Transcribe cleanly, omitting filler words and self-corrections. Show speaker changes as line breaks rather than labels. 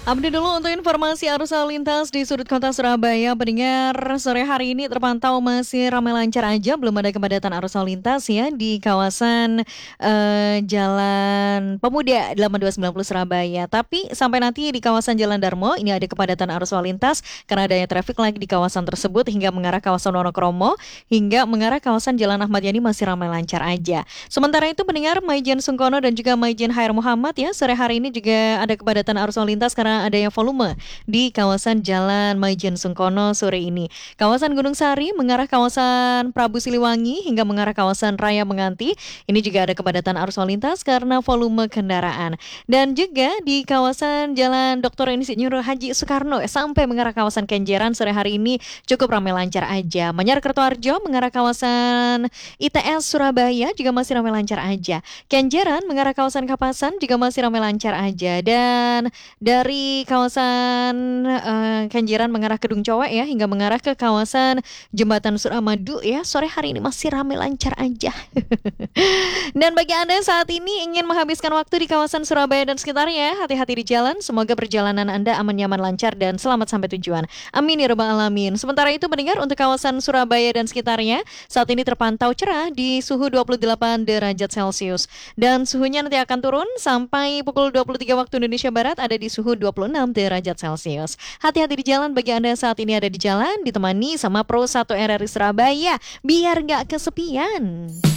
Update dulu untuk informasi arus lalu lintas di sudut kota Surabaya. Pendengar, sore hari ini terpantau masih ramai lancar aja, belum ada kepadatan arus lalu lintas ya di kawasan Jalan Pemuda 8290 Surabaya. Tapi sampai nanti di kawasan Jalan Darmo ini ada kepadatan arus lalu lintas karena adanya traffic light di kawasan tersebut hingga mengarah kawasan Wonokromo hingga mengarah kawasan Jalan Ahmad Yani masih ramai lancar aja. Sementara itu pendengar, Maijen Sungkono dan juga Maijen Khair Muhammad ya, sore hari ini juga ada kepadatan arus lalu lintas karena adanya volume di kawasan Jalan Maijen Sungkono sore ini. Kawasan Gunung Sari mengarah kawasan Prabu Siliwangi hingga mengarah kawasan Raya Menganti. Ini juga ada kepadatan arus lalu lintas karena volume kendaraan. Dan juga di kawasan Jalan Dr. Insinyur Haji Soekarno sampai mengarah kawasan Kenjeran sore hari ini cukup ramai lancar aja. Manyar Kertoharjo mengarah kawasan ITS Surabaya juga masih ramai lancar aja. Kenjeran mengarah kawasan Kapasan juga masih ramai lancar aja. Dan dari kawasan Kenjeran mengarah Kedung Cowek ya hingga mengarah ke kawasan Jembatan Suramadu ya, sore hari ini masih ramai lancar aja. Dan bagi Anda yang saat ini ingin menghabiskan waktu di kawasan Surabaya dan sekitarnya, hati-hati di jalan. Semoga perjalanan Anda aman, nyaman, lancar, dan selamat sampai tujuan. Amin ya rabbal alamin. Sementara itu mendengar untuk kawasan Surabaya dan sekitarnya, saat ini terpantau cerah di suhu 28 derajat Celcius. Dan suhunya nanti akan turun sampai pukul 23 waktu Indonesia Barat ada di suhu 26 derajat Celcius. Hati-hati di jalan bagi Anda saat ini ada di jalan, ditemani sama Pro 1 RRI Surabaya, biar nggak kesepian.